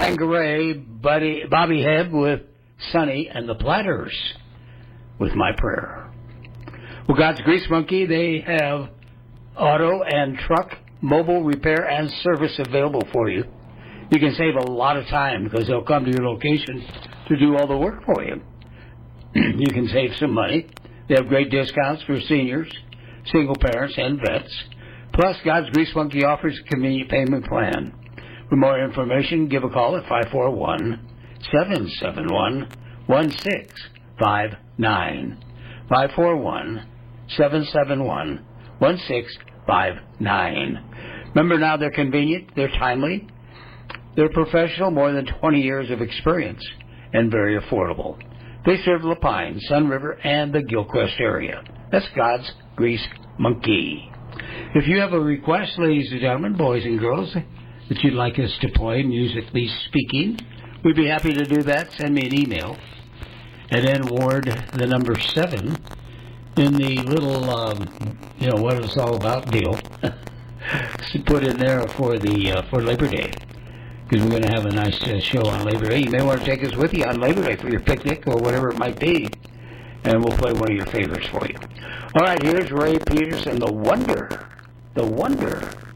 Tanqueray, Bobby Hebb with Sonny, and the Platters with My Prayer. Well, God's Grease Monkey, they have auto and truck mobile repair and service available for you. You can save a lot of time because they'll come to your location to do all the work for you. You can save some money. They have great discounts for seniors, single parents, and vets. Plus, God's Grease Monkey offers a convenient payment plan. For more information, give a call at 541-771-1659. 541-771-1659. Remember now, they're convenient, they're timely, they're professional, more than 20 years of experience, and very affordable. They serve La Pine, Sun River, and the Gilcrest area. That's God's Grease Monkey. If you have a request, ladies and gentlemen, boys and girls, that you'd like us to play, musically speaking, we'd be happy to do that. Send me an email and then word the number 7 in the little, what it's all about deal to put in there for Labor Day. Because we're going to have a nice show on Labor Day. You may want to take us with you on Labor Day for your picnic or whatever it might be. And we'll play one of your favorites for you. All right, here's Ray Peters and The Wonder. The Wonder.